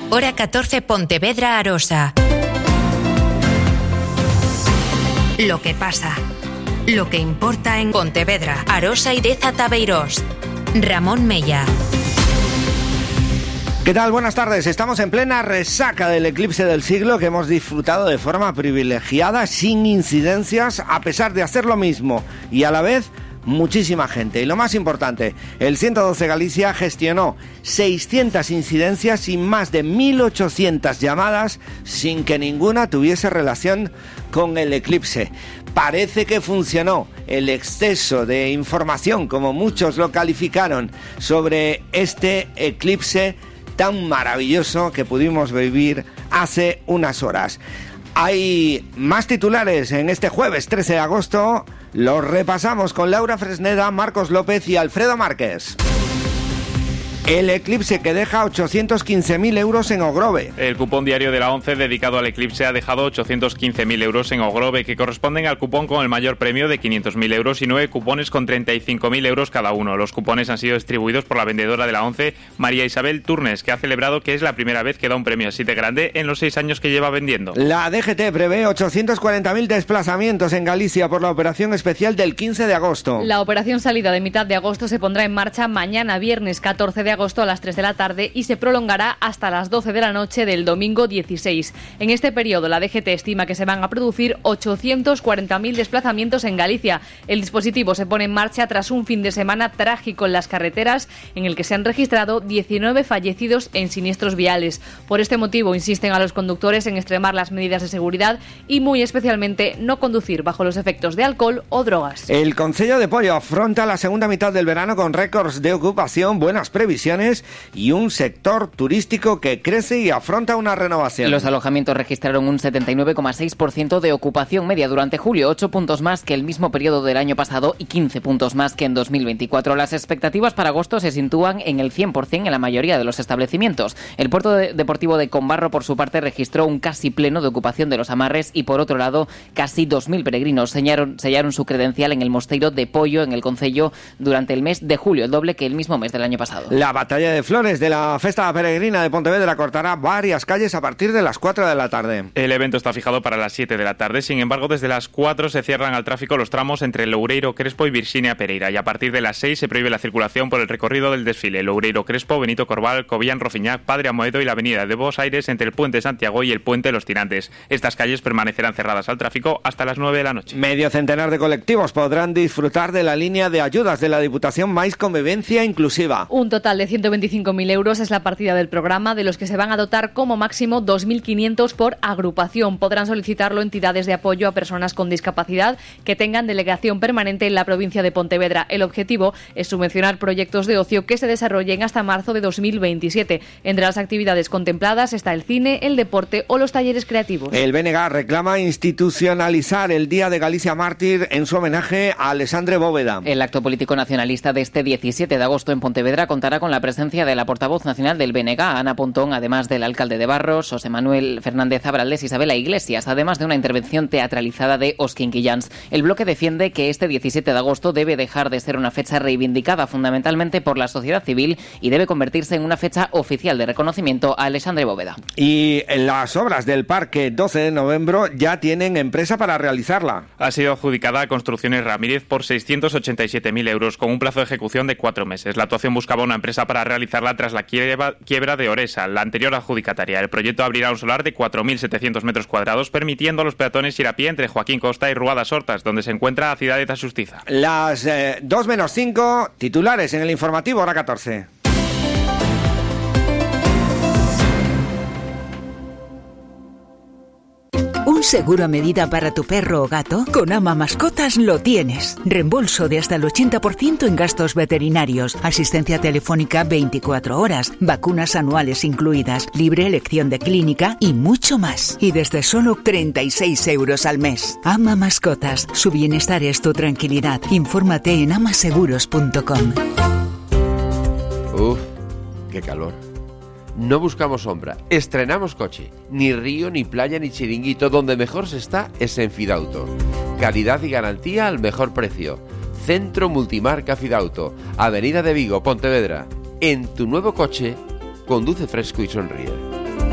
Hora 14, Pontevedra, Arosa. Lo que pasa. Lo que importa en Pontevedra, Arosa y Deza Tabeirós. Ramón Mella. ¿Qué tal? Buenas tardes. Estamos en plena resaca del eclipse del siglo que hemos disfrutado de forma privilegiada, sin incidencias, a pesar de hacer lo mismo y a la vez muchísima gente. Y lo más importante, el 112 Galicia gestionó 600 incidencias y más de 1.800 llamadas sin que ninguna tuviese relación con el eclipse. Parece que funcionó. El exceso de información, como muchos lo calificaron, sobre este eclipse tan maravilloso que pudimos vivir hace unas horas. Hay más titulares en este jueves 13 de agosto. Los repasamos con Laura Fresneda, Marcos López y Alfredo Márquez. El eclipse que deja 815.000 euros en Ogrove. El cupón diario de la ONCE dedicado al eclipse ha dejado 815.000 euros en Ogrove, que corresponden al cupón con el mayor premio de 500.000 euros y 9 cupones con 35.000 euros cada uno. Los cupones han sido distribuidos por la vendedora de la ONCE, María Isabel Turnes, que ha celebrado que es la primera vez que da un premio así de grande en los 6 años que lleva vendiendo. La DGT prevé 840.000 desplazamientos en Galicia por la operación especial del 15 de agosto. La operación salida de mitad de agosto se pondrá en marcha mañana, viernes 14 de agosto a las 3 de la tarde y se prolongará hasta las 12 de la noche del domingo 16. En este periodo, la DGT estima que se van a producir 840.000 desplazamientos en Galicia. El dispositivo se pone en marcha tras un fin de semana trágico en las carreteras, en el que se han registrado 19 fallecidos en siniestros viales. Por este motivo, insisten a los conductores en extremar las medidas de seguridad y, muy especialmente, no conducir bajo los efectos de alcohol o drogas. El Concello de Pollo afronta la segunda mitad del verano con récords de ocupación, buenas previsiones y un sector turístico que crece y afronta una renovación. Los alojamientos registraron un 79,6% de ocupación media durante julio, 8 puntos más que el mismo periodo del año pasado y 15 puntos más que en 2024. Las expectativas para agosto se sitúan en el 100% en la mayoría de los establecimientos. El puerto deportivo de Combarro, por su parte, registró un casi pleno de ocupación de los amarres y, por otro lado, casi 2.000 peregrinos sellaron su credencial en el Mosteiro de Pollo, en el concello, durante el mes de julio, el doble que el mismo mes del año pasado. La batalla de flores de la Festa Peregrina de Pontevedra cortará varias calles a partir de las 4 de la tarde. El evento está fijado para las 7 de la tarde, sin embargo, desde las 4 se cierran al tráfico los tramos entre Loureiro Crespo y Virxinia Pereira, y a partir de las 6 se prohíbe la circulación por el recorrido del desfile Loureiro Crespo, Benito Corval, Cobián Rofiñac, Padre Amoedo y la avenida de Bos Aires entre el puente Santiago y el puente Los Tirantes. Estas calles permanecerán cerradas al tráfico hasta las 9 de la noche. Medio centenar de colectivos podrán disfrutar de la línea de ayudas de la Diputación Mais Convivencia Inclusiva. Un total de 125.000 euros es la partida del programa, de los que se van a dotar como máximo 2.500 por agrupación. Podrán solicitarlo entidades de apoyo a personas con discapacidad que tengan delegación permanente en la provincia de Pontevedra. El objetivo es subvencionar proyectos de ocio que se desarrollen hasta marzo de 2027. Entre las actividades contempladas está el cine, el deporte o los talleres creativos. El BNG reclama institucionalizar el Día de Galicia Mártir en su homenaje a Alexandre Bóveda. El acto político nacionalista de este 17 de agosto en Pontevedra contará con la presencia de la portavoz nacional del BNG, Ana Pontón, además del alcalde de Barros, José Manuel Fernández Abraldés y Isabela Iglesias, además de una intervención teatralizada de Oskin Quillans. El bloque defiende que este 17 de agosto debe dejar de ser una fecha reivindicada fundamentalmente por la sociedad civil y debe convertirse en una fecha oficial de reconocimiento a Alexandre Bóveda. Y las obras del Parque 12 de noviembre ya tienen empresa para realizarla. Ha sido adjudicada a Construcciones Ramírez por 687.000 euros con un plazo de ejecución de 4 meses. La actuación buscaba una empresa para realizarla tras la quiebra de Oresa, la anterior adjudicataria. El proyecto abrirá un solar de 4.700 metros cuadrados, permitiendo a los peatones ir a pie entre Joaquín Costa y Ruadas Hortas, donde se encuentra la ciudad de Tasustiza. Las 2:05, titulares en el informativo, hora 14. ¿Un seguro a medida para tu perro o gato? Con Ama Mascotas lo tienes. Reembolso de hasta el 80% en gastos veterinarios, asistencia telefónica 24 horas, vacunas anuales incluidas, libre elección de clínica y mucho más. Y desde solo 36 euros al mes. Ama Mascotas. Su bienestar es tu tranquilidad. Infórmate en amaseguros.com. Uf, qué calor. No buscamos sombra, estrenamos coche. Ni río, ni playa, ni chiringuito. Donde mejor se está es en Fidauto. Calidad y garantía al mejor precio. Centro Multimarca Fidauto, Avenida de Vigo, Pontevedra. En tu nuevo coche, conduce fresco y sonríe.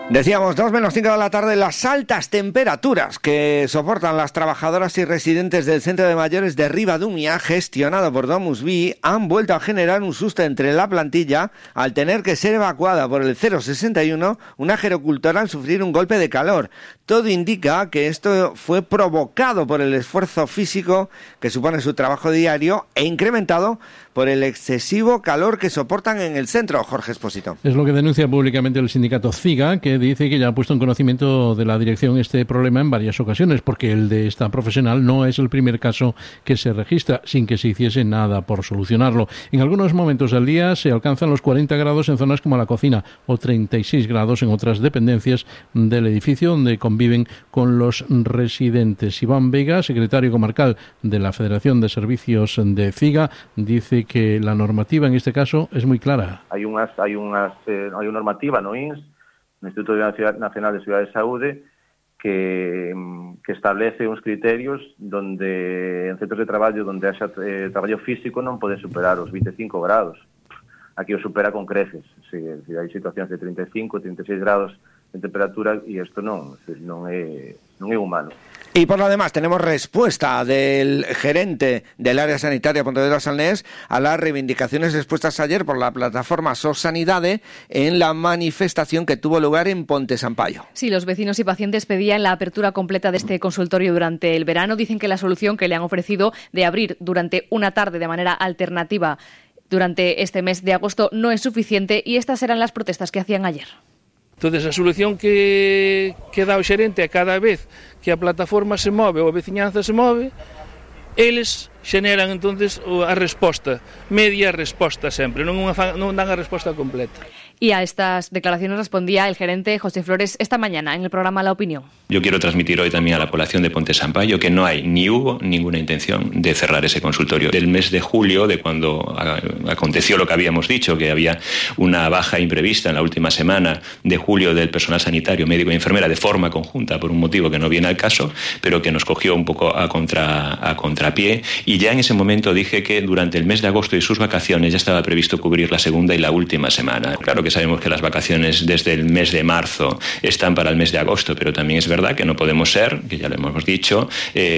Decíamos 2 menos 5 de la tarde, las altas temperaturas que soportan las trabajadoras y residentes del centro de mayores de Ribadumia, gestionado por DomusVi, han vuelto a generar un susto entre la plantilla al tener que ser evacuada por el 061, una gerocultora, al sufrir un golpe de calor. Todo indica que esto fue provocado por el esfuerzo físico que supone su trabajo diario e incrementado por el excesivo calor que soportan en el centro. Jorge Espósito. Es lo que denuncia públicamente el sindicato CIGA, que dice que ya ha puesto en conocimiento de la dirección este problema en varias ocasiones, porque el de esta profesional no es el primer caso que se registra sin que se hiciese nada por solucionarlo. En algunos momentos del día se alcanzan los 40 grados en zonas como la cocina o 36 grados en otras dependencias del edificio donde conviven con los residentes. Iván Vega, secretario comarcal de la Federación de Servicios de CIGA, dice que la normativa en este caso es muy clara. Hai unha normativa no INS, no Instituto Nacional de Seguridade de Saúde, que establece uns criterios donde en centros de traballo donde haxa traballo físico non pode superar os 25 grados. Aquí o supera con creces. Hai situacións de 35, 36 grados de temperatura e isto non é humano. Y por lo demás tenemos respuesta del gerente del área sanitaria Pontevedra-Salnés a las reivindicaciones expuestas ayer por la plataforma SOS Sanidade en la manifestación que tuvo lugar en Ponte Sampaio. Sí, los vecinos y pacientes pedían la apertura completa de este consultorio durante el verano. Dicen que la solución que le han ofrecido de abrir durante una tarde de manera alternativa durante este mes de agosto no es suficiente y estas eran las protestas que hacían ayer. Entonces, a solución que dá o xerente a cada vez que a plataforma se move ou a veciñanza se move, eles xeneran entonces a resposta, media resposta sempre, non dan a resposta completa. Y a estas declaraciones respondía el gerente José Flores esta mañana en el programa La Opinión. Yo quiero transmitir hoy también a la población de Ponte Sampaio que no hay ni hubo ninguna intención de cerrar ese consultorio. Del mes de julio, de cuando aconteció lo que habíamos dicho, que había una baja imprevista en la última semana de julio del personal sanitario, médico y enfermera de forma conjunta por un motivo que no viene al caso, pero que nos cogió un poco a contrapié. Y ya en ese momento dije que durante el mes de agosto y sus vacaciones ya estaba previsto cubrir la segunda y la última semana. Claro que sabemos que las vacaciones desde el mes de marzo están para el mes de agosto, pero también es verdad que no podemos ser, que ya lo hemos dicho,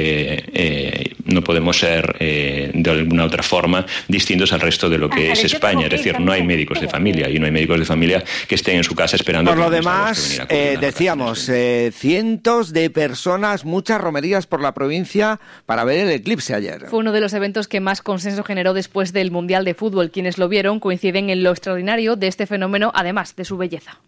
no podemos ser de alguna otra forma distintos al resto de lo que es España. Es decir, no hay médicos de familia y no hay médicos de familia que estén en su casa esperando. Por lo demás, decíamos, cientos de personas, muchas romerías por la provincia para ver el eclipse ayer. Fue uno de los eventos que más consenso generó después del Mundial de Fútbol. Quienes lo vieron coinciden en lo extraordinario de este fenómeno, además de su belleza.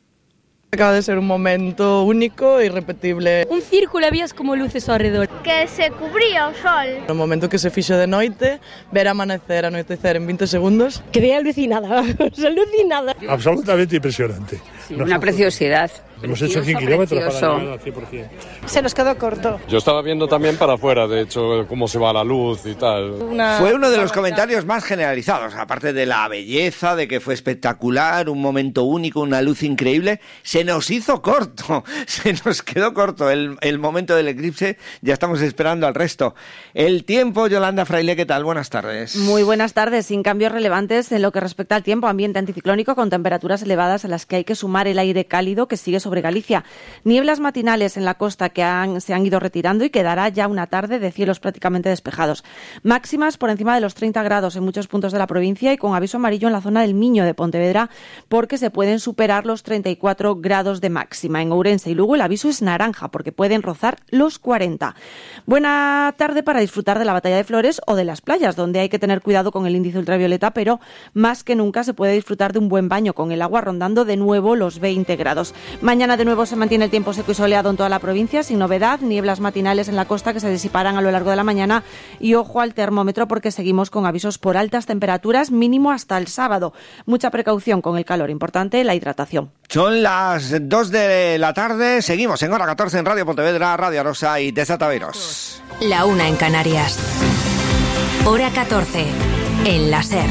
Acaba de ser un momento único e irrepetible. Un círculo, habías como luces ao redor. Que se cubría o sol. Un momento que se fixo de noite, ver amanecer, anoitecer en 20 segundos. Quedé alucinada, alucinada. Absolutamente impresionante. Sí, una preciosidad. Hemos hecho 100 kilómetros para llegar al 100%. Se nos quedó corto. Yo estaba viendo también para afuera, de hecho, cómo se va la luz y tal. Fue uno de los comentarios más generalizados, aparte de la belleza, de que fue espectacular, un momento único, una luz increíble. Se nos hizo corto, se nos quedó corto el momento del eclipse, ya estamos esperando al resto. El tiempo, Yolanda Fraile, ¿qué tal? Buenas tardes. Muy buenas tardes, sin cambios relevantes en lo que respecta al tiempo, ambiente anticiclónico con temperaturas elevadas a las que hay que sumar el aire cálido que sigue sobre Galicia. Nieblas matinales en la costa que se han ido retirando y quedará ya una tarde de cielos prácticamente despejados. Máximas por encima de los 30 grados en muchos puntos de la provincia y con aviso amarillo en la zona del Miño de Pontevedra porque se pueden superar los 34 grados de máxima. En Ourense y Lugo el aviso es naranja porque pueden rozar los 40. Buena tarde para disfrutar de la Batalla de Flores o de las playas, donde hay que tener cuidado con el índice ultravioleta, pero más que nunca se puede disfrutar de un buen baño con el agua rondando de nuevo los 20 grados. Mañana de nuevo se mantiene el tiempo seco y soleado en toda la provincia, sin novedad, nieblas matinales en la costa que se disiparán a lo largo de la mañana y ojo al termómetro porque seguimos con avisos por altas temperaturas mínimo hasta el sábado. Mucha precaución con el calor, importante la hidratación. Son las 2 de la tarde, seguimos en hora 14 en Radio Pontevedra, Radio Arosa y Deza Taveros. La 1 en Canarias. Hora 14 en la SER.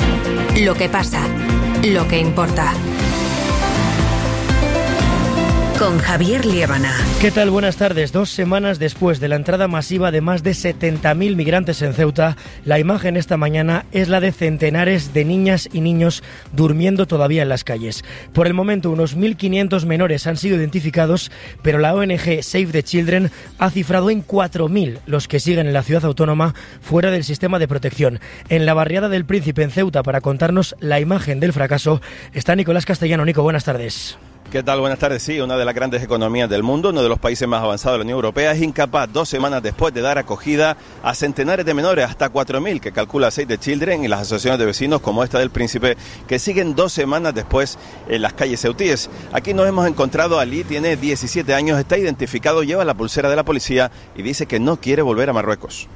Lo que pasa, lo que importa. con Javier Liébana. ¿Qué tal? Buenas tardes. 2 semanas después de la entrada masiva de más de 70.000 migrantes en Ceuta, la imagen esta mañana es la de centenares de niñas y niños durmiendo todavía en las calles. Por el momento, unos 1.500 menores han sido identificados, pero la ONG Save the Children ha cifrado en 4.000 los que siguen en la ciudad autónoma fuera del sistema de protección. En la barriada del Príncipe, en Ceuta, para contarnos la imagen del fracaso, está Nicolás Castellano. Nico, buenas tardes. ¿Qué tal? Buenas tardes. Sí, una de las grandes economías del mundo, uno de los países más avanzados de la Unión Europea, es incapaz 2 semanas después de dar acogida a centenares de menores, hasta 4.000, que calcula Save the Children y las asociaciones de vecinos como esta del Príncipe, que siguen 2 semanas después en las calles ceutíes. Aquí nos hemos encontrado a Ali, tiene 17 años, está identificado, lleva la pulsera de la policía y dice que no quiere volver a Marruecos.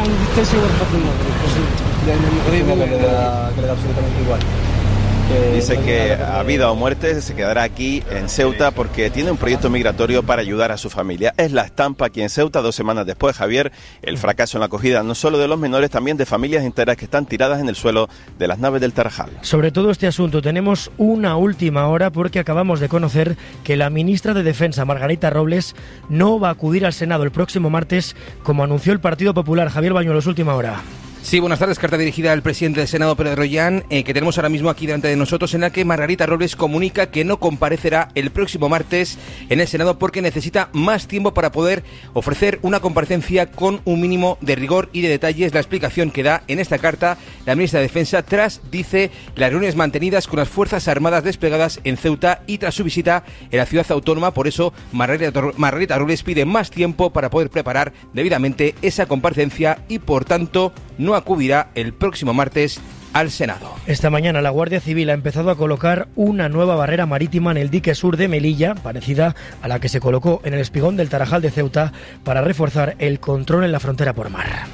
Dice que a vida o muerte se quedará aquí en Ceuta porque tiene un proyecto migratorio para ayudar a su familia. Es la estampa aquí en Ceuta 2 semanas después, Javier, el fracaso en la acogida no solo de los menores, también de familias enteras que están tiradas en el suelo de las naves del Tarajal. Sobre todo este asunto tenemos una última hora porque acabamos de conocer que la ministra de Defensa, Margarita Robles, no va a acudir al Senado el próximo martes, como anunció el Partido Popular. Javier Bañuelos, última hora. Sí, buenas tardes. Carta dirigida al presidente del Senado, Pedro Rollán, que tenemos ahora mismo aquí delante de nosotros, en la que Margarita Robles comunica que no comparecerá el próximo martes en el Senado porque necesita más tiempo para poder ofrecer una comparecencia con un mínimo de rigor y de detalles. La explicación que da en esta carta la ministra de Defensa tras, dice, las reuniones mantenidas con las Fuerzas Armadas desplegadas en Ceuta y tras su visita en la ciudad autónoma. Por eso, Margarita Robles pide más tiempo para poder preparar debidamente esa comparecencia y, por tanto, no acudirá el próximo martes al Senado. Esta mañana la Guardia Civil ha empezado a colocar una nueva barrera marítima en el dique sur de Melilla, parecida a la que se colocó en el espigón del Tarajal de Ceuta, para reforzar el control en la frontera por mar.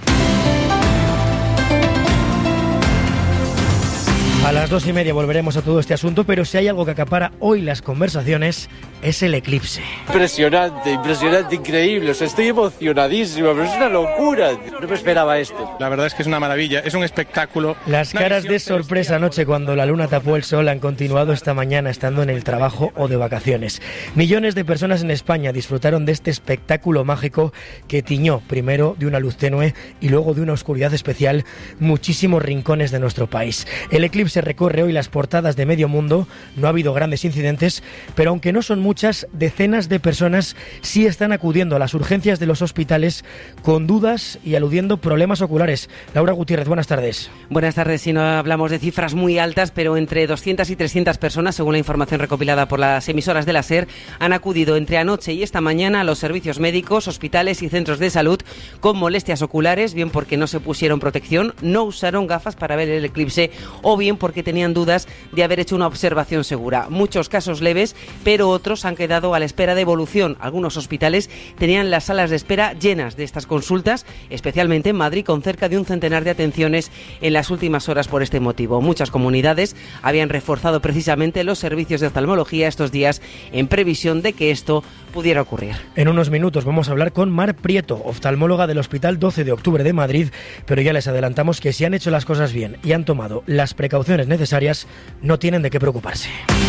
A las 2:30 volveremos a todo este asunto, pero si hay algo que acapara hoy las conversaciones es el eclipse. Impresionante, increíble. O sea, estoy emocionadísimo, pero es una locura. No me esperaba esto. La verdad es que es una maravilla, es un espectáculo. Las caras de sorpresa anoche cuando la luna tapó el sol han continuado esta mañana estando en el trabajo o de vacaciones. Millones de personas en España disfrutaron de este espectáculo mágico que tiñó primero de una luz tenue y luego de una oscuridad especial muchísimos rincones de nuestro país. El eclipse recorre hoy las portadas de medio mundo. No ha habido grandes incidentes, pero aunque no son muchas, decenas de personas sí están acudiendo a las urgencias de los hospitales con dudas y aludiendo problemas oculares. Laura Gutiérrez, buenas tardes. Buenas tardes. Si no hablamos de cifras muy altas, pero entre 200 y 300 personas, según la información recopilada por las emisoras de la SER, han acudido entre anoche y esta mañana a los servicios médicos, hospitales y centros de salud con molestias oculares, bien porque no se pusieron protección, no usaron gafas para ver el eclipse o bien porque tenían dudas de haber hecho una observación segura. Muchos casos leves, pero otros han quedado a la espera de evolución. Algunos hospitales tenían las salas de espera llenas de estas consultas, especialmente en Madrid, con cerca de un centenar de atenciones en las últimas horas por este motivo. Muchas comunidades habían reforzado precisamente los servicios de oftalmología estos días en previsión de que esto pudiera ocurrir. En unos minutos vamos a hablar con Mar Prieto, oftalmóloga del Hospital 12 de Octubre de Madrid, pero ya les adelantamos que si han hecho las cosas bien y han tomado las precauciones necesarias, no tienen de qué preocuparse.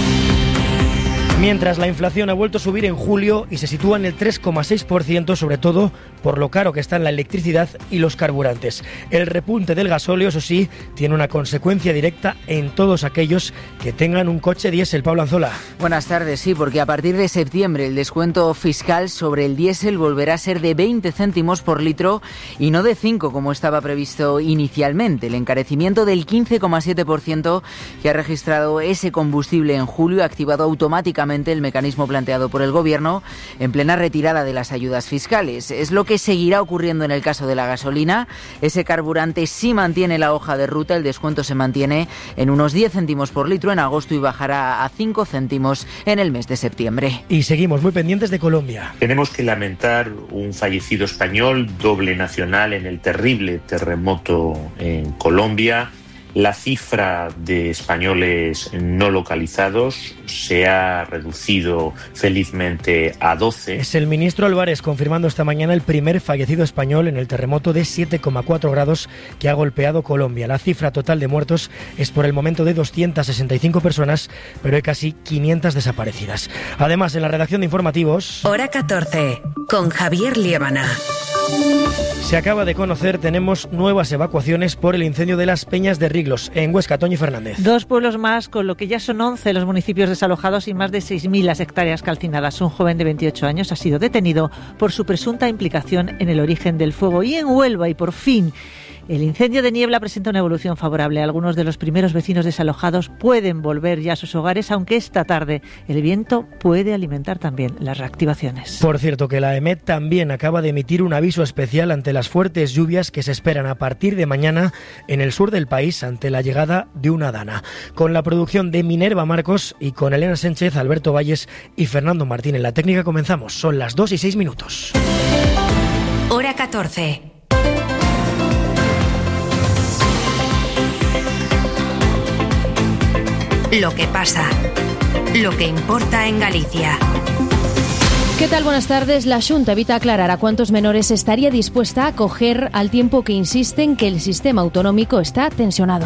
Mientras la inflación ha vuelto a subir en julio y se sitúa en el 3,6%, sobre todo por lo caro que están la electricidad y los carburantes. El repunte del gasóleo, eso sí, tiene una consecuencia directa en todos aquellos que tengan un coche diésel. Pablo Anzola. Buenas tardes, sí, porque a partir de septiembre el descuento fiscal sobre el diésel volverá a ser de 20 céntimos por litro y no de 5 como estaba previsto inicialmente. El encarecimiento del 15,7% que ha registrado ese combustible en julio ha activado automáticamente el mecanismo planteado por el Gobierno en plena retirada de las ayudas fiscales. Es lo que seguirá ocurriendo en el caso de la gasolina. Ese carburante sí mantiene la hoja de ruta, el descuento se mantiene en unos 10 céntimos por litro en agosto y bajará a 5 céntimos en el mes de septiembre. Y seguimos muy pendientes de Colombia. Tenemos que lamentar un fallecido español, doble nacional en el terrible terremoto en Colombia. La cifra de españoles no localizados se ha reducido felizmente a 12. Es el ministro Álvarez confirmando esta mañana el primer fallecido español en el terremoto de 7,4 grados que ha golpeado Colombia. La cifra total de muertos es por el momento de 265 personas, pero hay casi 500 desaparecidas. Además, en la redacción de informativos... Hora 14, con Javier Liébana. Se acaba de conocer, tenemos nuevas evacuaciones por el incendio de las Peñas de Riglos, en Huesca. Toñi Fernández. 2 pueblos más, con lo que ya son 11 los municipios desalojados y más de 6.000 las hectáreas calcinadas. Un joven de 28 años ha sido detenido por su presunta implicación en el origen del fuego. Y en Huelva, y por fin, el incendio de Niebla presenta una evolución favorable. Algunos de los primeros vecinos desalojados pueden volver ya a sus hogares, aunque esta tarde el viento puede alimentar también las reactivaciones. Por cierto, que la EMET también acaba de emitir un aviso especial ante las fuertes lluvias que se esperan a partir de mañana en el sur del país ante la llegada de una dana. Con la producción de Minerva Marcos y con Elena Sánchez, Alberto Valles y Fernando Martín en la técnica comenzamos. Son las 2:06. Hora 14. Lo que pasa, lo que importa en Galicia. ¿Qué tal? Buenas tardes. La Xunta evita aclarar a cuántos menores estaría dispuesta a acoger al tiempo que insisten que el sistema autonómico está tensionado.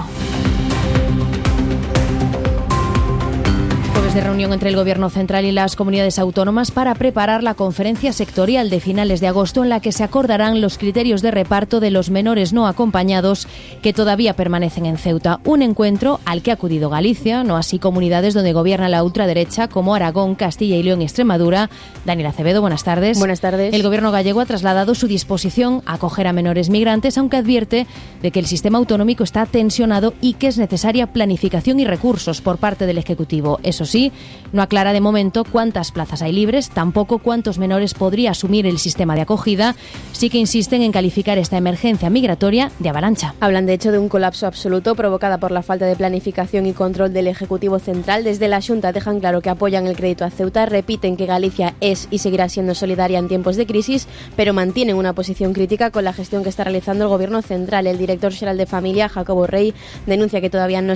De reunión entre el Gobierno central y las comunidades autónomas para preparar la conferencia sectorial de finales de agosto en la que se acordarán los criterios de reparto de los menores no acompañados que todavía permanecen en Ceuta. Un encuentro al que ha acudido Galicia, no así comunidades donde gobierna la ultraderecha como Aragón, Castilla y León y Extremadura. Daniel Acevedo, buenas tardes. Buenas tardes. El Gobierno gallego ha trasladado su disposición a acoger a menores migrantes, aunque advierte de que el sistema autonómico está tensionado y que es necesaria planificación y recursos por parte del Ejecutivo. Eso sí, no aclara de momento cuántas plazas hay libres, tampoco cuántos menores podría asumir el sistema de acogida. Sí que insisten en calificar esta emergencia migratoria de avalancha. Hablan de hecho de un colapso absoluto provocada por la falta de planificación y control del Ejecutivo Central. Desde la Xunta dejan claro que apoyan el crédito a Ceuta, repiten que Galicia es y seguirá siendo solidaria en tiempos de crisis, pero mantienen una posición crítica con la gestión que está realizando el Gobierno Central. El director xeral de Familia, Jacobo Rey, denuncia que todavía no